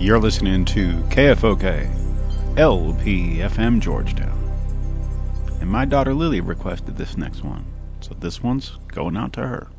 You're listening to KFOK LPFM Georgetown. And my daughter Lily requested this next one, so this one's going out to her.